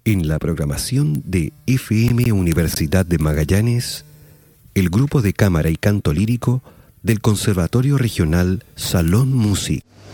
En la programación de FM Universidad de Magallanes, el grupo de cámara y canto lírico del Conservatorio Regional Salón Music.